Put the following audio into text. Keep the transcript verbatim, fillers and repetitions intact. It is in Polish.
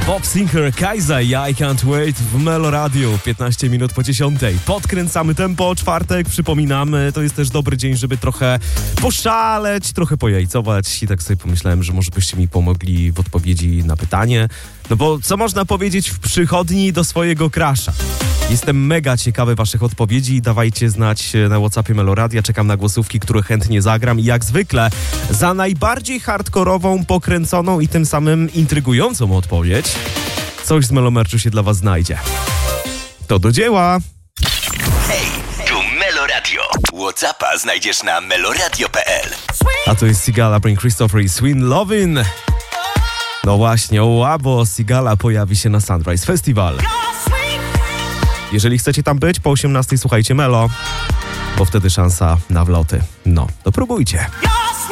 Bob Sinclair, Kaiza i I Can't Wait w Melo Radio, piętnaście minut po dziesiątej. Podkręcamy tempo, czwartek, przypominamy, to jest też dobry dzień, żeby trochę poszaleć, trochę pojajcować i tak sobie pomyślałem, że może byście mi pomogli w odpowiedzi na pytanie. No bo co można powiedzieć w przychodni do swojego crusha? Jestem mega ciekawy waszych odpowiedzi, dawajcie znać na WhatsAppie Melo Radia, czekam na głosówki, które chętnie zagram i jak zwykle za najbardziej hardkorową, pokręconą i tym samym intrygującą odpowiedź coś z Melo Merchu się dla was znajdzie. To do dzieła! Hej, tu Melo Radio. WhatsAppa znajdziesz na meloradio kropka p l. A to jest Sigala, Bring Christopher i Swin Lovin'. No właśnie, oła, bo Sigala pojawi się na Sunrise Festival. Jeżeli chcecie tam być, po osiemnastej słuchajcie Melo, bo wtedy szansa na wloty. No, to próbujcie.